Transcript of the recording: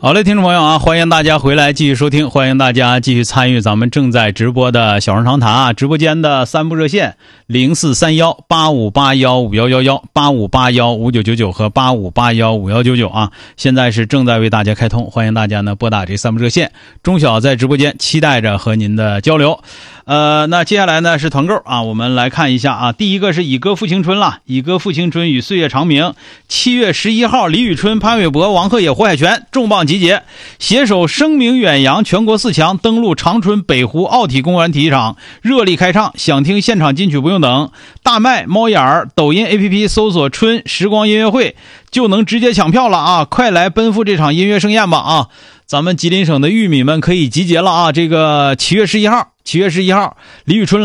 好嘞，听众朋友啊，欢迎大家回来继续收听，欢迎大家继续参与咱们正在直播的小人长谈啊，直播间的3部热线043185815111、85815999和85815199啊，现在是正在为大家开通，欢迎大家呢拨打这3部热线，中小在直播间期待着和您的交流。那接下来呢是团购啊，我们来看一下啊，第一个是以歌复青春了，以歌复青春与岁月长明。7月11号，李宇春、潘玮柏、王鹤野、胡海泉重磅集结，携手声名远扬全国4强，登陆长春北湖奥体公园体育场，热力开唱。想听现场金曲不用等，大麦、猫眼儿、抖音 APP 搜索春时光音乐会就能直接抢票了啊！快来奔赴这场音乐盛宴吧啊！咱们吉林省的玉米们可以集结了啊！这个7月11号，李宇春